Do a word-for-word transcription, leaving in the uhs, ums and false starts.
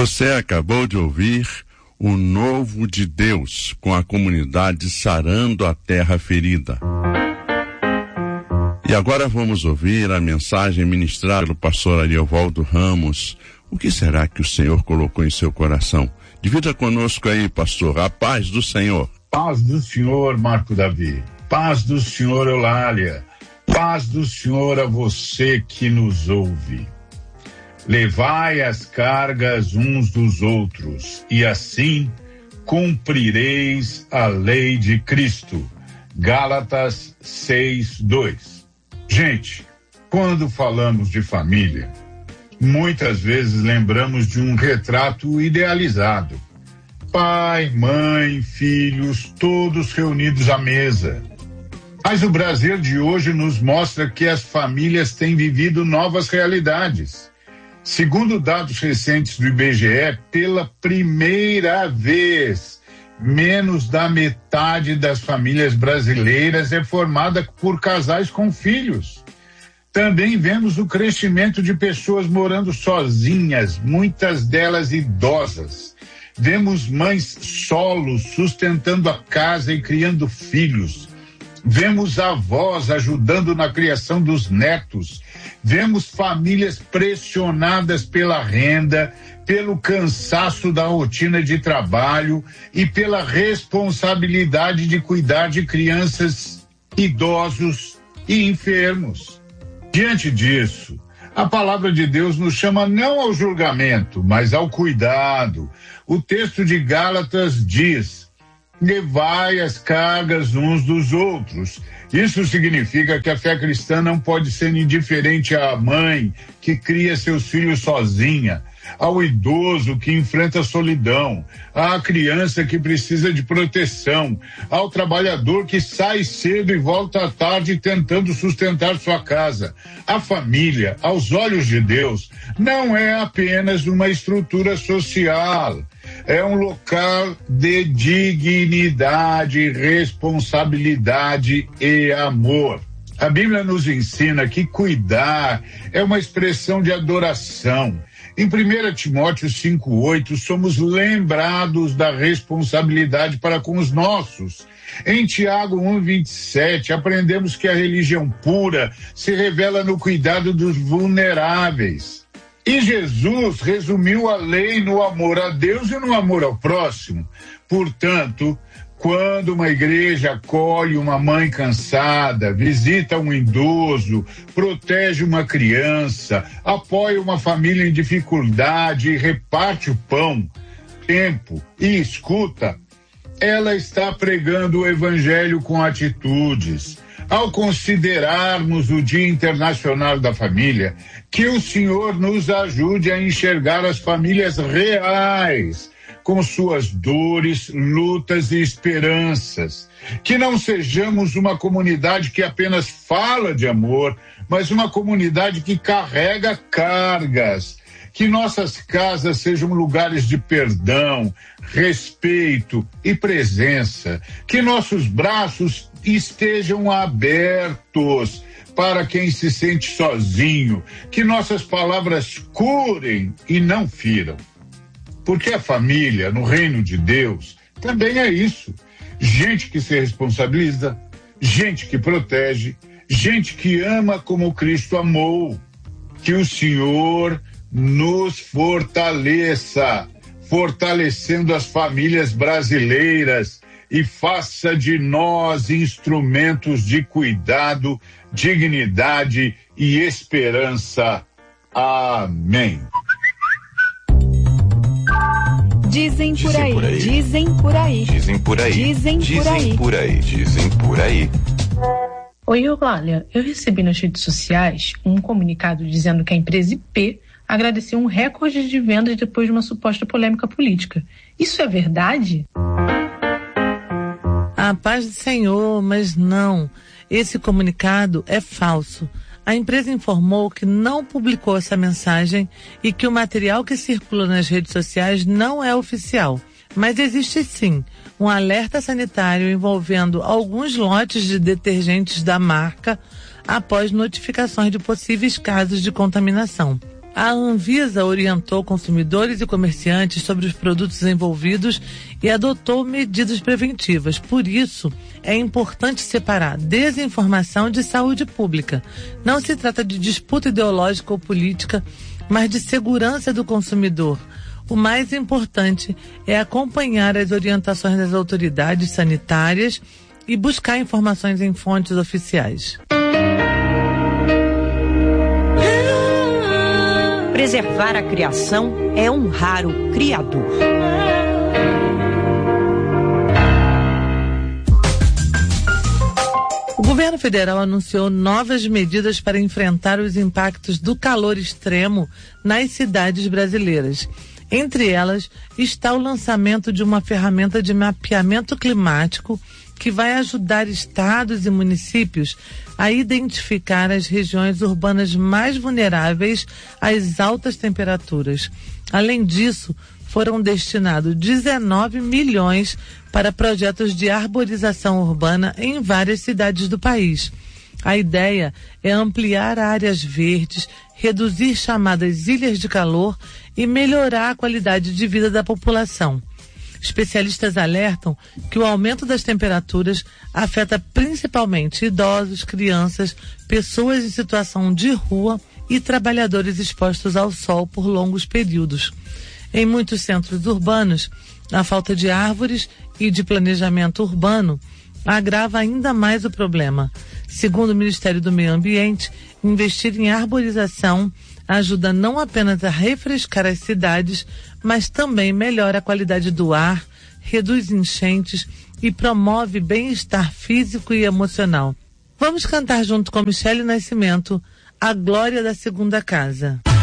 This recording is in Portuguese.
Você acabou de ouvir o Novo de Deus, com a comunidade Sarando a Terra Ferida. E agora vamos ouvir a mensagem ministrada pelo pastor Ariovaldo Ramos. O que será que o Senhor colocou em seu coração? Divida conosco aí, pastor. A paz do Senhor. Paz do Senhor, Marco Davi. Paz do Senhor, Eulália. Paz do Senhor a você que nos ouve. Levai as cargas uns dos outros, e assim cumprireis a lei de Cristo. Gálatas seis, dois. Gente, quando falamos de família, muitas vezes lembramos de um retrato idealizado. Pai, mãe, filhos, todos reunidos à mesa. Mas o Brasil de hoje nos mostra que as famílias têm vivido novas realidades. Segundo dados recentes do I B G E, pela primeira vez, menos da metade das famílias brasileiras é formada por casais com filhos. Também vemos o crescimento de pessoas morando sozinhas, muitas delas idosas. Vemos mães solos sustentando a casa e criando filhos. Vemos avós ajudando na criação dos netos. Vemos famílias pressionadas pela renda, pelo cansaço da rotina de trabalho e pela responsabilidade de cuidar de crianças, idosos e enfermos. Diante disso, a palavra de Deus nos chama não ao julgamento, mas ao cuidado. O texto de Gálatas diz: levai as cargas uns dos outros. Isso significa que a fé cristã não pode ser indiferente à mãe que cria seus filhos sozinha, ao idoso que enfrenta a solidão, à criança que precisa de proteção, ao trabalhador que sai cedo e volta à tarde tentando sustentar sua casa. A família, aos olhos de Deus, não é apenas uma estrutura social. É um local de dignidade, responsabilidade e amor. A Bíblia nos ensina que cuidar é uma expressão de adoração. Em primeira Timóteo cinco, oito, somos lembrados da responsabilidade para com os nossos. Em Tiago um, vinte e sete, aprendemos que a religião pura se revela no cuidado dos vulneráveis. E Jesus resumiu a lei no amor a Deus e no amor ao próximo. Portanto, quando uma igreja acolhe uma mãe cansada, visita um idoso, protege uma criança, apoia uma família em dificuldade e reparte o pão, tempo e escuta, ela está pregando o evangelho com atitudes. Ao considerarmos o Dia Internacional da Família, que o Senhor nos ajude a enxergar as famílias reais, com suas dores, lutas e esperanças. Que não sejamos uma comunidade que apenas fala de amor, mas uma comunidade que carrega cargas. Que nossas casas sejam lugares de perdão, respeito e presença. Que nossos braços estejam abertos para quem se sente sozinho. Que nossas palavras curem e não firam. Porque a família, no reino de Deus, também é isso. Gente que se responsabiliza, gente que protege, gente que ama como Cristo amou. Que o Senhor nos fortaleça, fortalecendo as famílias brasileiras e faça de nós instrumentos de cuidado, dignidade e esperança. Amém. Dizem por aí, dizem por aí, dizem por aí, dizem por aí, dizem por aí, dizem por aí. Oi, Eulália, eu recebi nas redes sociais um comunicado dizendo que a empresa I P agradeceu um recorde de vendas depois de uma suposta polêmica política. Isso é verdade? A paz do Senhor, mas não. Esse comunicado é falso. A empresa informou que não publicou essa mensagem e que o material que circula nas redes sociais não é oficial. Mas existe sim um alerta sanitário envolvendo alguns lotes de detergentes da marca após notificações de possíveis casos de contaminação. A Anvisa orientou consumidores e comerciantes sobre os produtos envolvidos e adotou medidas preventivas. Por isso, é importante separar desinformação de saúde pública. Não se trata de disputa ideológica ou política, mas de segurança do consumidor. O mais importante é acompanhar as orientações das autoridades sanitárias e buscar informações em fontes oficiais. Preservar a criação é honrar o Criador. O governo federal anunciou novas medidas para enfrentar os impactos do calor extremo nas cidades brasileiras. Entre elas está o lançamento de uma ferramenta de mapeamento climático que vai ajudar estados e municípios a identificar as regiões urbanas mais vulneráveis às altas temperaturas. Além disso, foram destinados dezenove milhões para projetos de arborização urbana em várias cidades do país. A ideia é ampliar áreas verdes, reduzir chamadas ilhas de calor e melhorar a qualidade de vida da população. Especialistas alertam que o aumento das temperaturas afeta principalmente idosos, crianças, pessoas em situação de rua e trabalhadores expostos ao sol por longos períodos. Em muitos centros urbanos, a falta de árvores e de planejamento urbano agrava ainda mais o problema. Segundo o Ministério do Meio Ambiente, investir em arborização ajuda não apenas a refrescar as cidades, mas também melhora a qualidade do ar, reduz enchentes e promove bem-estar físico e emocional. Vamos cantar junto com Michele Nascimento, A Glória da Segunda Casa.